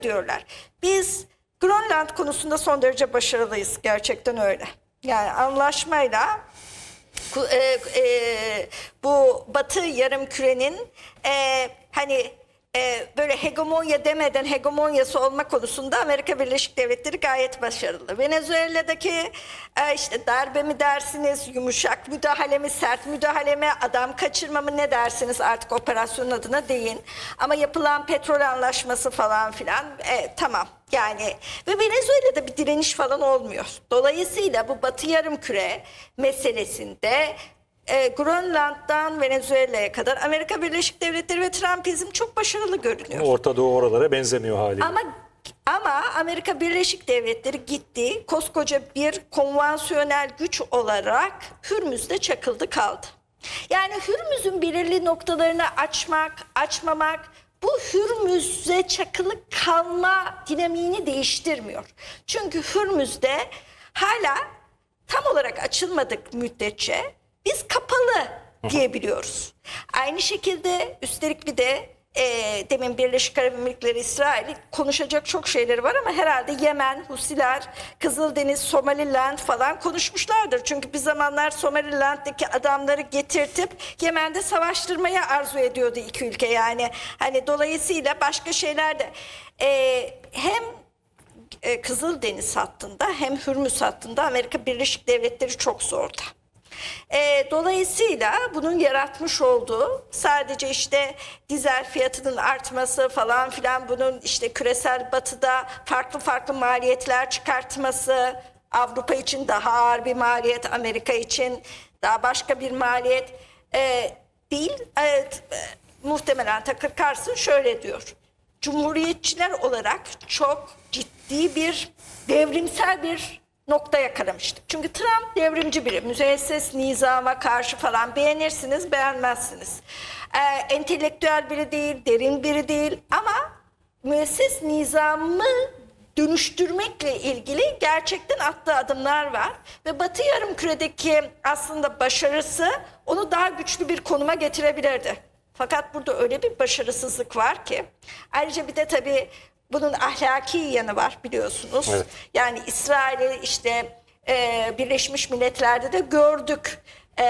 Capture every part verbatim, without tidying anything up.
diyorlar. Biz Grönland konusunda son derece başarılıyız. Gerçekten öyle. Yani anlaşmayla e, e, bu Batı yarımkürenin e, hani e, böyle hegemonya demeden hegemonyası olma konusunda Amerika Birleşik Devletleri gayet başarılı. Venezuela'daki e, işte darbe mi dersiniz, yumuşak müdahale mi, sert müdahale mi, adam kaçırma mı ne dersiniz artık operasyonun adına deyin. Ama yapılan petrol anlaşması falan filan e, tamam. Yani ve Venezuela'da bir direniş falan olmuyor. Dolayısıyla bu Batı Yarımküre meselesinde e, Grönland'dan Venezuela'ya kadar Amerika Birleşik Devletleri ve Trumpizm çok başarılı görünüyor. Orta Doğu oralara benzemiyor haliyle. Ama ama Amerika Birleşik Devletleri gitti, koskoca bir konvansiyonel güç olarak Hürmüz'de çakıldı kaldı. Yani Hürmüz'ün belirli noktalarını açmak, açmamak bu Hürmüz'e çakılı kalma dinamiğini değiştirmiyor. Çünkü Hürmüz'de hala tam olarak açılmadık müddetçe biz kapalı diyebiliyoruz. Aynı şekilde üstelik bir de e, demin Birleşik Arap Emirlikleri, İsrail konuşacak çok şeyleri var ama herhalde Yemen, Husiler, Kızıldeniz, Somaliland falan konuşmuşlardır. Çünkü bir zamanlar Somaliland'daki adamları getirtip Yemen'de savaştırmayı arzu ediyordu iki ülke yani. Hani dolayısıyla başka şeyler de e, hem e, Kızıldeniz hattında hem Hürmüz hattında Amerika Birleşik Devletleri çok zorda. E, dolayısıyla bunun yaratmış olduğu sadece işte dizel fiyatının artması falan filan, bunun işte küresel batıda farklı farklı maliyetler çıkartması, Avrupa için daha ağır bir maliyet, Amerika için daha başka bir maliyet e, değil. Evet, e, muhtemelen Tucker Carlson şöyle diyor: Cumhuriyetçiler olarak çok ciddi bir devrimsel bir nokta yakalamıştık. Çünkü Trump devrimci biri. Müesses nizama karşı falan, beğenirsiniz, beğenmezsiniz. Ee, entelektüel biri değil, derin biri değil ama müesses nizamı dönüştürmekle ilgili gerçekten attığı adımlar var. Ve Batı Yarımküre'deki aslında başarısı onu daha güçlü bir konuma getirebilirdi. Fakat burada öyle bir başarısızlık var ki. Ayrıca bir de tabii bunun ahlaki yanı var biliyorsunuz. Evet. Yani İsrail'i işte e, Birleşmiş Milletler'de de gördük. E,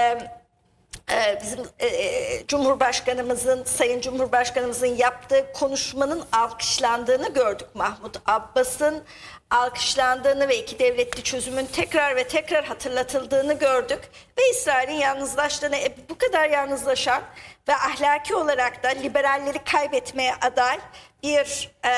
e, bizim e, Cumhurbaşkanımızın, Sayın Cumhurbaşkanımızın yaptığı konuşmanın alkışlandığını gördük. Mahmut Abbas'ın alkışlandığını ve iki devletli çözümün tekrar ve tekrar hatırlatıldığını gördük. Ve İsrail'in yalnızlaştığını, e, bu kadar yalnızlaşan ve ahlaki olarak da liberalleri kaybetmeye aday bir e,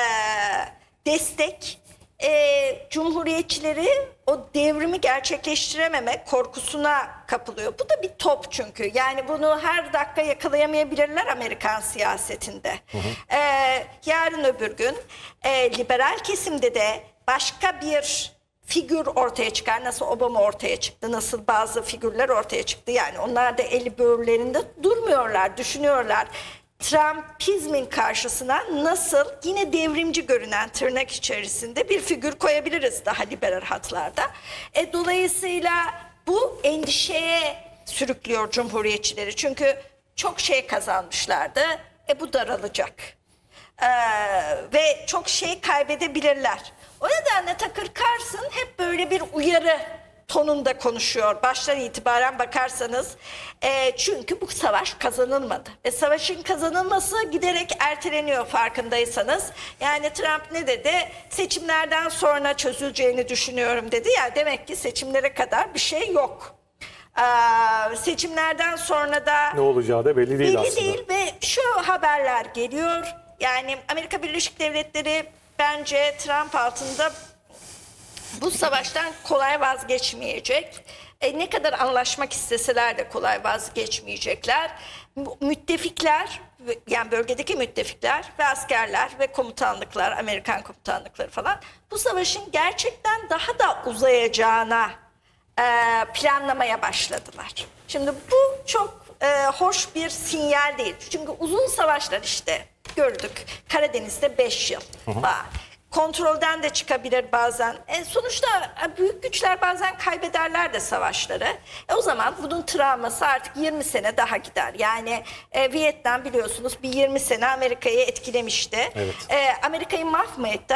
destek e, cumhuriyetçileri o devrimi gerçekleştirememe korkusuna kapılıyor. Bu da bir top çünkü. Yani bunu her dakika yakalayamayabilirler Amerikan siyasetinde. Hı hı. E, yarın öbür gün e, liberal kesimde de başka bir figür ortaya çıkar. Nasıl Obama ortaya çıktı, nasıl bazı figürler ortaya çıktı. Yani onlar da eli böğürlerinde durmuyorlar, düşünüyorlar. Trumpizmin karşısına nasıl yine devrimci görünen tırnak içerisinde bir figür koyabiliriz daha liberal hatlarda. E, dolayısıyla bu endişeye sürüklüyor cumhuriyetçileri. Çünkü çok şey kazanmışlardı. E bu daralacak. Ee, ve çok şey kaybedebilirler. O nedenle Tucker Carlson hep böyle bir uyarı tonunda konuşuyor. Baştan itibaren bakarsanız. E, çünkü bu savaş kazanılmadı. Ve savaşın kazanılması giderek erteleniyor farkındaysanız. Yani Trump ne dedi? Seçimlerden sonra çözüleceğini düşünüyorum dedi. Ya demek ki seçimlere kadar bir şey yok. Ee, seçimlerden sonra da ne olacağı da belli değil belli aslında. Değil ve şu haberler geliyor. Yani Amerika Birleşik Devletleri bence Trump altında bu savaştan kolay vazgeçmeyecek. E, ne kadar anlaşmak isteseler de kolay vazgeçmeyecekler. Müttefikler, yani bölgedeki müttefikler ve askerler ve komutanlıklar, Amerikan komutanlıkları falan bu savaşın gerçekten daha da uzayacağına e, planlamaya başladılar. Şimdi bu çok e, hoş bir sinyal değil. Çünkü uzun savaşlar işte gördük. Karadeniz'de beş yıl. Hı hı. kontrolden de çıkabilir bazen. E, sonuçta büyük güçler bazen kaybederler de savaşları. E, o zaman bunun travması artık yirmi sene daha gider. Yani e, Vietnam biliyorsunuz bir yirmi sene Amerika'yı etkilemişti. Evet. E, Amerika'yı mahv mı etti?